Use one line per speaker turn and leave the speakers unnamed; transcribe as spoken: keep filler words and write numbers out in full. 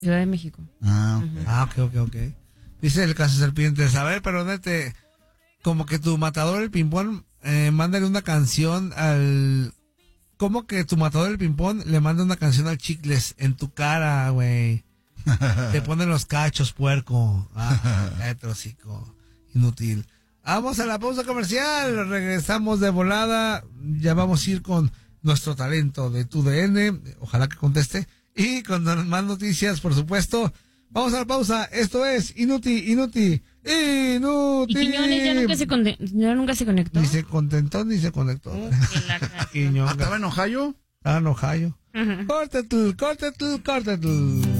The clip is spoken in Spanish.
Ciudad de México.
Ah, ok.
Uh-huh. Ah, ok, ok, ok. Dice el cazaserpientes, a ver, pero nete, como que tu matador el ping-pong, eh, mándale una canción al... ¿Cómo que tu matador el ping-pong le manda una canción al Chicles en tu cara, güey? Te ponen los cachos, puerco. Ah, cállate, hocico. Inútil. Vamos a la pausa comercial, regresamos de volada, ya vamos a ir con nuestro talento de tu D N, ojalá que conteste, y con más noticias, por supuesto. Vamos a la pausa, esto es Inútil, Inútil, Inútil.
Y Quiñones ya nunca se, conde- ya nunca se conectó.
Ni se contentó, ni se conectó.
Uh,
¿Estaba en Ohio?
Estaba en Ohio. Uh-huh. Córtate, córtate, córtate.